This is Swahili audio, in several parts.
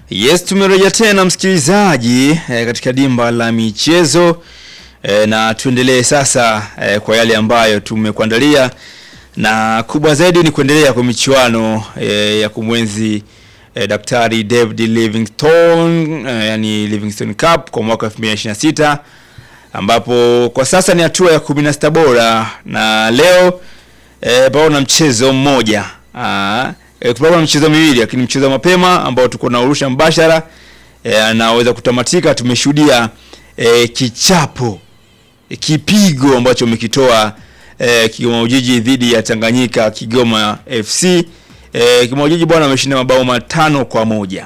Yes, tumerejea tena msikilizaji katika dimba la michezo na tuendelee sasa kwa yale ambayo tumekuandalia, na kubwa zaidi ni kuendelea kwa michuano ya kumwenzi Daktari David Livingstone, yani Livingstone Cup kwa mwaka 2026, ambapo kwa sasa ni hatua ya 16 bora, na leo bao na mchezo mmoja. Kwa mchezo miwili, lakini mchezo mapema ambao tuko na urusha mbashara anaweza kutamatika. Tumeshuhudia kichapo, kipigo ambacho umekitoa Kigoma Ujiji dhidi ya Tanganyika Kigoma FC. Kigoma Ujiji bwana ameshinda mabao 5-1.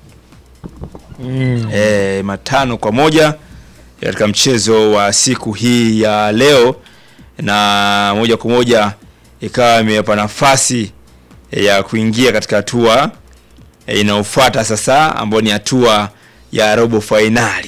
5-1 katika mchezo wa siku hii ya leo, na moja kwa moja ikawa imewapa nafasi ya kuingia katika hatua inayofuata sasa, ambayo ni hatua ya robo finali.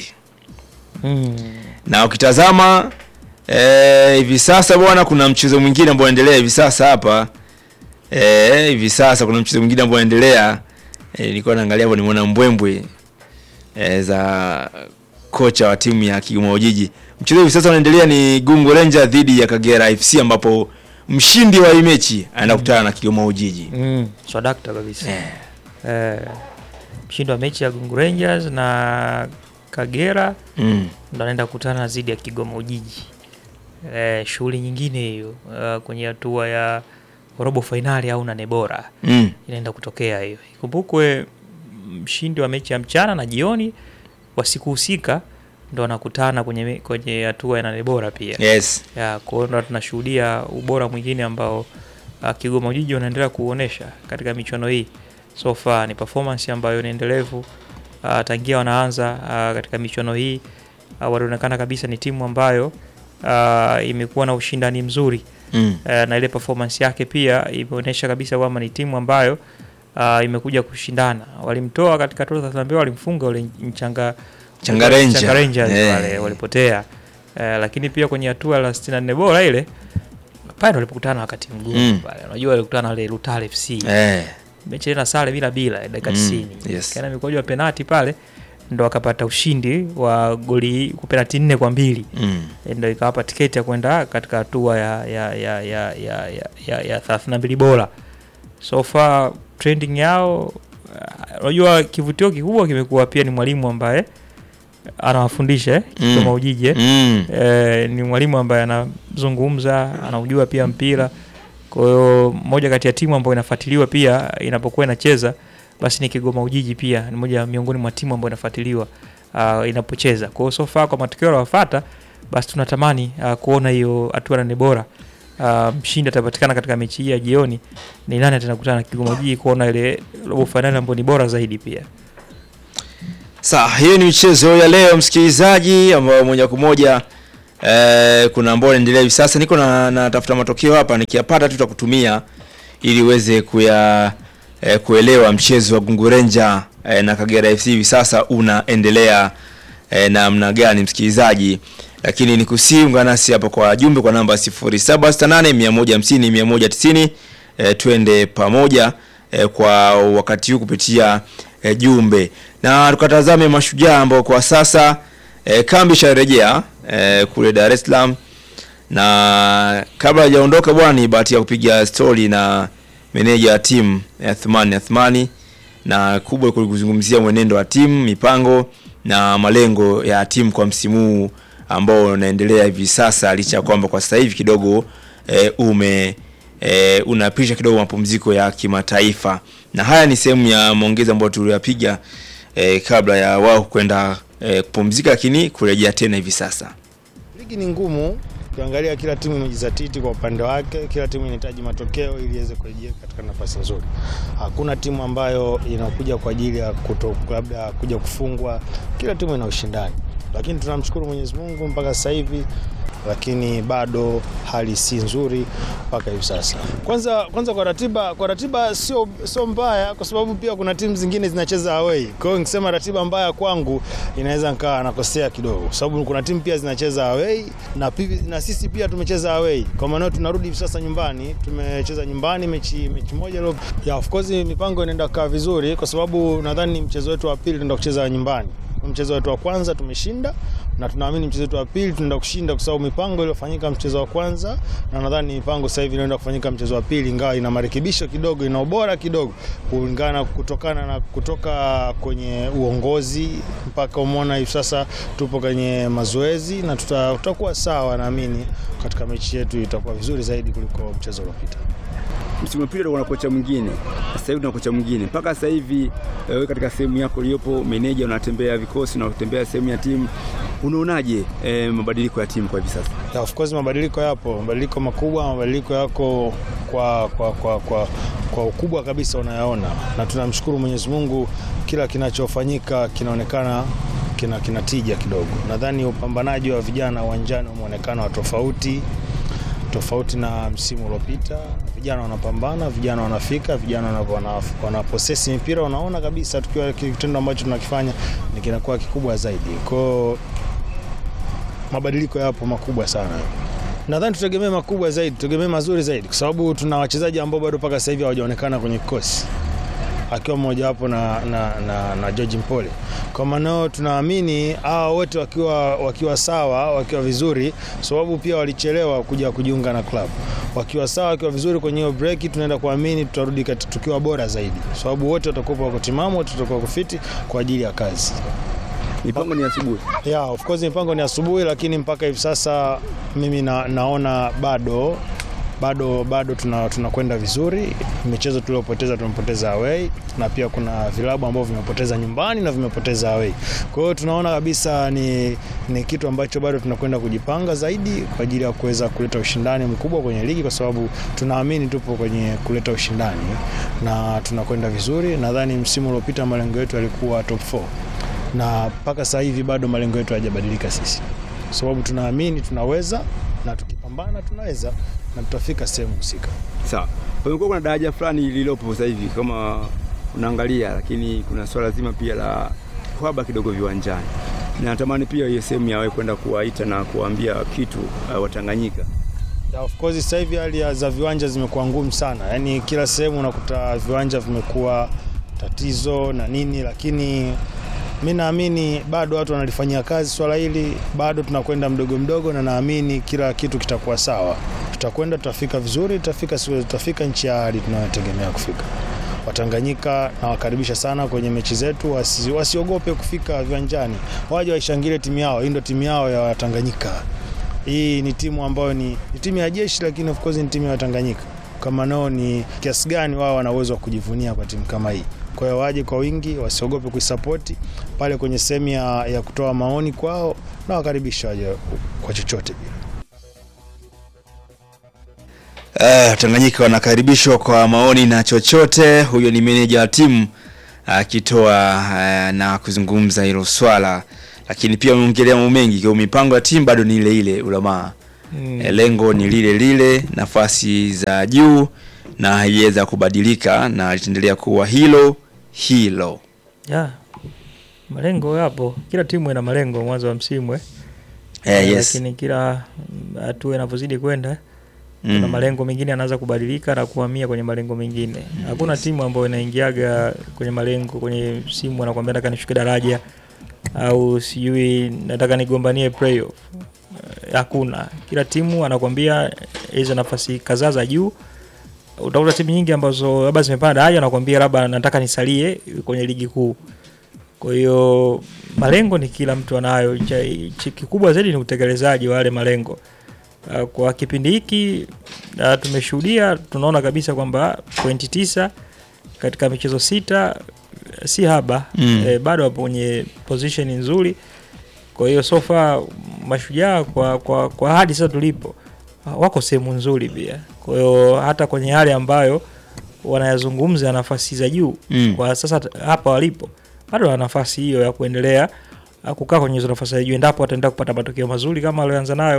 Na ukitazama hivi sasa bwana, kuna mchezo mwingine ambao unaendelea hivi sasa hapa. Hivi sasa kuna mchezo mwingine ambao unaendelea. Nilikuwa naangalia hapo, nimeona mbwembwe za kocha wa timu ya Kigoma Ujiji. Mchezo hivi sasa unaendelea ni Gungu Rangers dhidi ya Kagera FC, ambapo mshindi wa mechi anakutana na Kigoma Ujiji. Swadakta kabisa. Mshindi wa mechi ya Gungu Rangers na Kagera ndo anaenda kukutana dhidi ya Kigoma Ujiji. Shughuli nyingine hiyo kwenye hatua ya robo finali au nane bora inaenda kutokea hiyo. Ikumbukwe mshindi wa mechi ya mchana na jioni wa siku husika ndo anakutana kwenye hatua ya nane bora pia. Yes. Kwa hiyo tunashuhudia ubora mwingine ambao Kigoma Ujiji wanaendelea kuonesha katika michuano hii. So far ni performance ambayo ni endelevu tangia wanaanza katika michuano hii. Wanaonekana kabisa ni timu ambayo imekuwa na ushindani mzuri. Na ile performance yake pia imeonyesha kabisa kwamba ni timu ambayo imekuja kushindana. Walimtoa katika hatua za 32, walimfunga wale Changa Rangers wale walipotea. Lakini pia kwenye hatua ya 64 bora ile pale walipokutana wakati mgumu pale. Unajua walikutana wale Rutale FC. Mechi na sare bila dakika 90. Yes. Kana mikojo ya penalti pale ndo akapata ushindi wa goli kwa penalti 4-2. Ndio ikawapa tiketi ya kwenda katika hatua ya 32 bora. So far trending yao, unajua kivutio kikubwa kimekuwa pia ni mwalimu ambaye anawafundisha Kigoma Ujiji. Ni mwalimu ambaye anazungumza, anaujua pia mpira. Kwa hiyo moja kati ya timu ambayo inafuatiliwa pia inapokuwa inacheza, basi ni Kigoma Ujiji pia ni moja miongoni mwa timu ambayo inafuatiliwa inapocheza. Kwa hiyo so far kwa matokeo yanayofuata, basi tunatamani kuona hiyo hatua nane bora. Mshindi atapatikana katika mechi hii ya jioni, ni nani atakutana na Kigoma Ujiji kuona ile robo finali ambayo ni bora zaidi pia. Hiyo ni michezo ya leo msikilizaji, ambao moja kwa moja kuna ambao endelea hivi sasa. Niko natafuta matokeo hapa, nikiyapata tutakutumia ili uweze kuelewa mchezo wa Gungu Rangers na Kagera FC hivi sasa unaendelea namna gani msikilizaji. Lakini nikusiungana nasi hapo kwa jumbe kwa namba 0768150190. Twende pamoja kwa wakati huu kupitia jumbe, na tukatazame Mashujaa ambao kwa sasa kambi sharejea kule Dar es Salaam. Na kabla hajaondoka bwana, ni bahati ya kupiga story na meneja wa timu Athmani, na kubwa kuzungumzia mwenendo wa timu, mipango na malengo ya timu kwa msimu huu ambao unaendelea hivi sasa, licha kwamba kwa sasa hivi kidogo unapisha kidogo mapumziko ya kimataifa. Na haya ni sehemu ya maongezi ambayo tuliyapiga kabla ya wao kwenda kupumzika, lakini kurejea tena hivi sasa. Ligi ni ngumu, ukiangalia kila timu imejizatiti kwa upande wake, kila timu inahitaji matokeo ili iweze kurejea katika nafasi nzuri. Hakuna timu ambayo inakuja kwa ajili ya labda kuja kufungwa, kila timu ina ushindani. Lakini tunamshukuru Mwenyezi Mungu mpaka sasa hivi lakini bado hali si nzuri mpaka hivi sasa. Kwanza kwa ratiba sio mbaya, kwa sababu pia kuna timu zingine zinacheza away. Kwa hiyo nikisema ratiba mbaya kwangu inaweza nikaa nakosea kidogo, kwa sababu kuna timu pia zinacheza away na sisi pia tumecheza away. Kwa maana tunarudi hivi sasa nyumbani, tumecheza nyumbani mechi moja leo. Yeah, of course mipango inaenda kaa vizuri, kwa sababu nadhani mchezo wetu wa pili tunaenda kucheza nyumbani. Mchezo wetu wa kwanza tumeshinda na tunaamini mchezo wetu wa pili tunaenda kushinda, kwa sababu mipango iliyofanyika mchezo wa kwanza na nadhani mipango sasa hivi inaenda kufanyika mchezo wa pili, ingawa ina marekebisho kidogo, ina ubora kidogo kutoka kwenye uongozi mpaka umeona hivi sasa tupo kwenye mazoezi na tutakuwa sawa. Naamini katika mechi yetu itakuwa vizuri zaidi kuliko mchezo uliopita. Msimu mpira una kocha mwingine, sasa hivi una kocha mwingine. Mpaka sasa hivi wewe katika sehemu yako iliyopo meneja, unatembea vikosi na unatembea sehemu ya timu, unaonaje mabadiliko ya timu kwa hivi sasa? Yeah, of course mabadiliko yapo, mabadiliko makubwa, mabadiliko yako kwa ukubwa kabisa unayaona, na tunamshukuru Mwenyezi Mungu, kila kinachofanyika kinaonekana kina tija kidogo. Nadhani upambanaji wa vijana uwanjani umeonekana wa tofauti na msimu uliopita. Vijana wanapambana, vijana wanafika, vijana wanaposesi mpira, unaona kabisa tukiwa kitendo ambacho tunakifanya ni kinakuwa kikubwa zaidi. Kwa mabadiliko yapo makubwa sana. Nadhani tutegemee makubwa zaidi, tutegemee mazuri zaidi, kwa sababu tuna wachezaji ambao bado mpaka sasa hivi hawajaonekana kwenye kikosi, akiwa mmoja wapo na George Mpole. Kwa maana tunaamini hao wote wakiwa sawa, wakiwa vizuri, sababu pia walichelewa kuja kujiunga na club. Wakiwa sawa, wakiwa vizuri kwenye hiyo break, tunaenda kuamini tutarudi tukiwa bora zaidi, sababu wote watakuwa wako timamu, tutakuwa kufiti kwa ajili ya kazi. Mipango ni asubuhi. Yeah, of course mipango ni asubuhi, lakini mpaka hivi sasa mimi naona bado tunakwenda vizuri. Michezo tuliyopoteza tumepoteza away, na pia kuna vilabu ambavyo vimepoteza nyumbani na vimepoteza away. Kwa hiyo tunaona kabisa ni kitu ambacho bado tunakwenda kujipanga zaidi kwa ajili ya kuweza kuleta ushindani mkubwa kwenye ligi, kwa sababu tunaamini tupo kwenye kuleta ushindani na tunakwenda vizuri. Nadhani msimu uliopita malengo yetu yalikuwa top 4 na mpaka sasa hivi bado malengo yetu hayajabadilika sisi, sababu tunaamini tunaweza, na tukipambana tunaweza na tutafika sehemu husika. Sawa. Kwa kuna daraja fulani lililopo sasa hivi kama unaangalia, lakini kuna swala zima pia la kuhaba kidogo viwanjani. Na natamani pia hiyo sehemu yawe kwenda kuwaita na kuambia kitu Watanganyika. Yeah, of course sasa hivi hali za viwanja zimekuwa ngumu sana. Yaani kila sehemu unakuta viwanja vimekuwa tatizo na nini, lakini mimi naamini bado watu wanalifanyia kazi swala hili, bado tunakwenda mdogo na naamini kila kitu kitakuwa sawa. Tutakwenda, tutafika vizuri, tutafika nchi ya hadi tunayotegemea kufika. Watanganyika nawakaribisha sana kwenye mechi zetu, wasiogope kufika viwanjani, waje waishangilie timu yao. Hii ndio timu yao ya Watanganyika. Hii ni timu ambayo ni timu ya jeshi, lakini of course ni timu ya Watanganyika. Kama nao ni kiasi gani wao wana uwezo wa kujivunia kwa timu kama hii. Kwa hiyo waje kwa wingi, wasiogope kuisupport pale kwenye sehemu ya kutoa maoni kwao, na wakaribisha waje kwa chochote bila. Tanganyika wanakaribishwa kwa maoni na chochote. Huyo ni meneja wa timu akitoa na kuzungumza hilo swala, lakini pia ameongelea mambo mengi. Kwa mipango ya timu bado ni ile ile Ulamaa. Lengo ni lile, nafasi za juu, na haiweza kubadilika na itaendelea kuwa hilo. Yeah. Malengo yapo. Kila timu ina malengo mwanzo wa msimu yes. Lakini kila hatua inapozidi kwenda kuna malengo mengine yanaanza kubadilika na kuhamia kwenye malengo mengine. Hakuna timu ambayo inaingiaga kwenye malengo kwenye msimu anakuambia nataka nishuke daraja au sijui nataka nigombanie playoff. Hakuna. Kila timu anakuambia hizo nafasi kadhaa za juu. Utakuta timu nyingi ambazo labda zimepanda daraja anakuambia labda nataka nisalie kwenye ligi kuu. Kwa hiyo malengo ni kila mtu anayo. Kikubwa zaidi ni utekelezaji wa yale malengo. Kwa kipindi hiki tumeshuhudia, tunaona kabisa kwamba pointi 9 katika michezo 6 si haba. Bado hapo kwenye position nzuri. Kwa hiyo so far Mashujaa kwa hadi sasa tulipo wako sehemu nzuri pia. Kwa hiyo hata kwenye hali ambayo wanayazungumza nafasi za juu kwa sasa hapa walipo, bado wana nafasi hiyo ya kuendelea kukaa kwenye hizo nafasi za juu endapo wataenda kupata matokeo mazuri kama walioanza nayo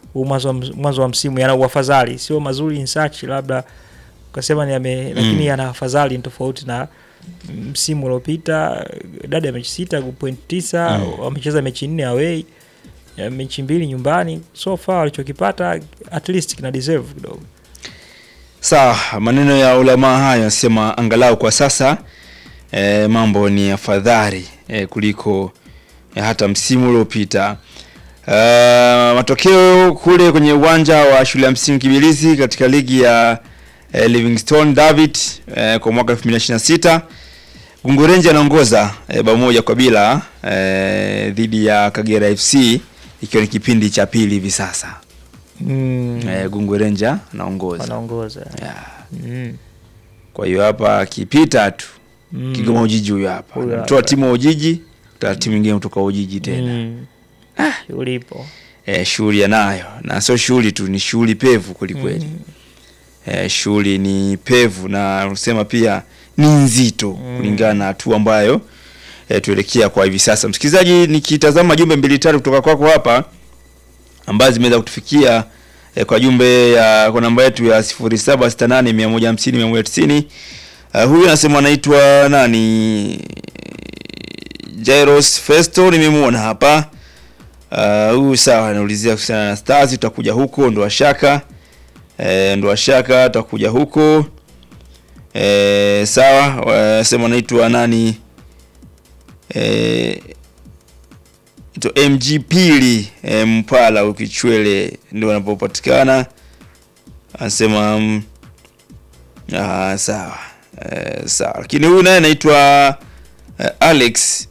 mwanzo wa msimu yana uafadhali, sio mazuri in search labda ukasema lakini yana afadhali tofauti na msimu uliopita. Idadi ya mechi 6.9, wamecheza mechi 4 away, mechi 2 nyumbani. So far walichokipata at least kina deserve kidogo. Sawa, maneno ya ulama hayo yanasema angalau kwa sasa mambo ni afadhali kuliko hata msimu uliopita. Matokeo kule kwenye uwanja wa shule ya msingi Kibilizi katika ligi ya Livingstone David kwa mwaka 2026, Gungu Ranger anaongoza bao moja kwa bila dhidi ya Kagera FC ikiwa ni kipindi cha pili hivi sasa. Gungu Ranger anaongoza. Yeah. Kwa hiyo hapa akipita tu Kigoma Ujiji huyo hapa. Mtoa timu Ujiji, timu nyingine kutoka Ujiji tena. Shughuli ipo. Shughuli yanayo. Na sio shughuli tu, ni shughuli pevu kweli. Shughuli ni pevu na unasema pia ni nzito kulingana na hatua ambayo tuelekea kwa hivi sasa. Msikilizaji, nikitazama jumbe 2-3 kutoka kwako hapa ambazo zimeweza kutufikia kwa jumbe kwa namba yetu ya 0768150190. Huyu anasema anaitwa nani? Jairos Festo, nimemuona hapa. Huyu sawa, anaulizia kuhusiana na Stars, tutakuja huko ndo ashaka. Ndo ashaka tutakuja huko. Sawa, anasema anaitwa nani? Ito MG Pili Mpala Ukichwele ndio anapopatikana. Anasema sawa. Sawa. Lakini huyu naye anaitwa Alex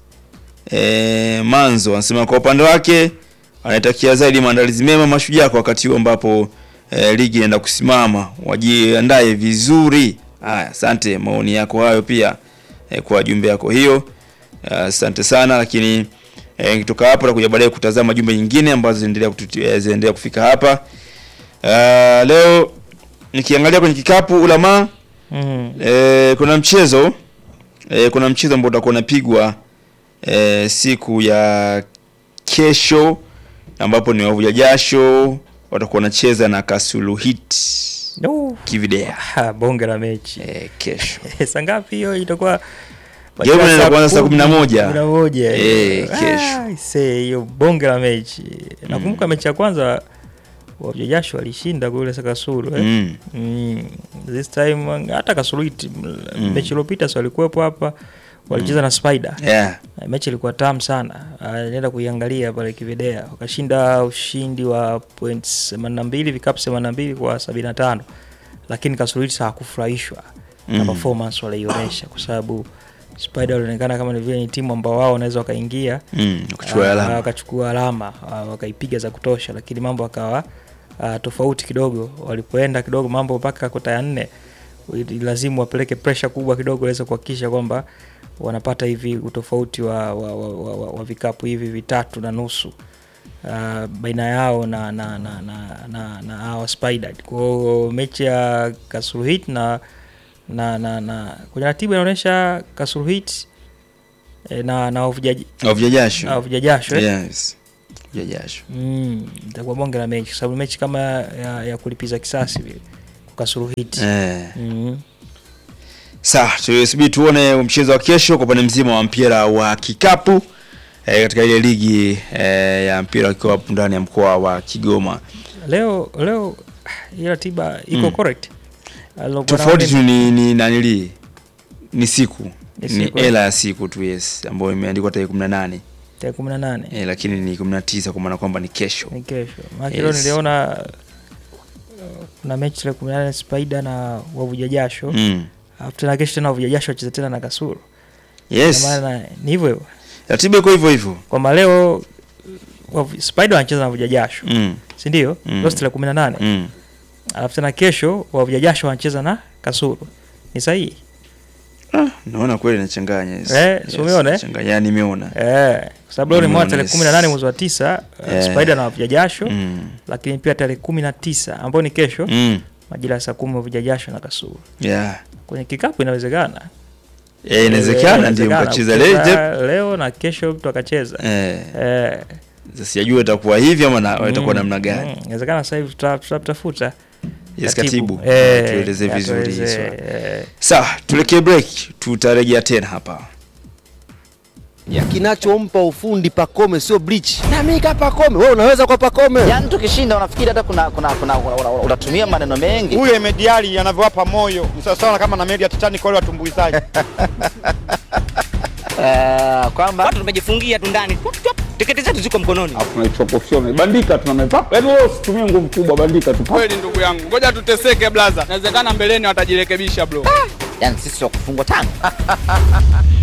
Manzo, anasema kwa upande wake anatakia zaidi maandalizi mema Mashujaa kwa wakati huu ambapo ligi inaenda kusimama, wajiandae vizuri. Haya, asante, maoni yako hayo pia kwa jumbe yako hiyo. Asante sana. Lakini kutoka hapo tutakuja baadaye kutazama jumbe nyingine ambazo zinaendelea kufika hapa. Leo nikiangalia kwenye kikapu ulama kuna mchezo ambao utakuwa unapigwa siku ya kesho ambapo ni wavuja jasho watakuwa wanacheza na Kasulu Heat. Kividea. Bonge la mechi. Kesho. Saa ngapi hiyo itakuwa? Game inaanza saa 11. 11. Kesho. Hiyo bonge la mechi. Nakumbuka mechi ya kwanza wavuja jasho walishinda kule Kasulu This time hata Kasulu Heat mechi iliyopita sio walikuwepo hapa. Walicheza na Spider. Mechi ilikuwa tamu sana. Nenda kuiangalia pale Kividea. Wakashinda ushindi wa points 82, vikapu 82 kwa 75. Lakini Kasulu hakufurahishwa na performance walionyesha kwa sababu Spider walionekana kama ni timu ambao wao wanaweza wakaingia wakachukua alama wakaipiga za kutosha, lakini mambo yakawa tofauti kidogo. Walipoenda kidogo mambo mpaka kota ya 4 lazima wapeleke pressure kubwa kidogo waweze kuhakikisha kwamba wanapata hivi utofauti wa vikapu hivi 3.5 baina yao na hao Spider. Kwa mechi ya Kasulu Heat na kwenye ratiba inaonyesha Kasulu Heat na wavuja jasho. Yes. Jasho. Itakuwa bonge la mechi sababu mechi kama ya kulipiza kisasi vile kwa Kasulu Heat. Sawa, tusubiri tuone mchezo wa kesho kwa upande mzima wa mpira wa kikapu katika ile ligi ya mpira wa kikapu ndani ya mkoa wa Kigoma. Leo ile ratiba iko correct. Tofauti tu ni nanili ni siku. Ni ela ya siku tu, yes, ambayo imeandikwa tarehe 18. Tarehe 18. Lakini ni 19 kwa maana kwamba ni kesho. Ni kesho. Maana leo niliona kuna mechi tarehe 18 Spider na wavuja jasho. After na kesho tena wavuja jasho wacheza tena na Kasulu. Yes. Maana ni hivyo. Ratiba iko hivyo. Kwa leo Spider wanacheza na wavuja jasho. Si ndio? Leo tarehe 18. Alafu tena kesho wavuja jasho wanacheza na Kasulu. Ni sahihi? Naona kweli inachanganya. Sio umeona Nachanganya, nimeona. Kwa sababu leo ni mwaka tarehe 18 mwezi wa 9 Spider na wavuja jasho. Lakini pia tarehe 19 ambayo ni kesho majira saa 10 wavuja jasho na Kasulu. Kwenye kikapu inawezekana. Inawezekana ndio mkacheza leo na kesho mtu akacheza. Sijajua itakuwa hivi ama itakuwa namna gani. Inawezekana sasa hivi tutatafuta Yes, katibu. Tueleze vizuri hizo. Sawa, tulekee break, tutarejea tena hapa. Kinachompa ufundi Pacome sio bleach. Na mimi kama Pacome, wewe unaweza kwa Pacome. Yaani tukishinda unafikiri hata kuna unatumia maneno mengi. Huyo Mediali anavyowapa moyo. Sawa kama na Media Titanic wale watumbuizaji. Kwamba watu tumejifungia tu ndani. Tiketi zetu ziko mkononi. Hapo tunaichopofia bandika tunamepapa. Yaani wewe usitumie nguvu kubwa bandika tu. Kweli ndugu yangu. Ngoja tuteseke blaza. Inawezekana mbeleni watajirekebisha bro. Yaani sisi wa kufungwa 5.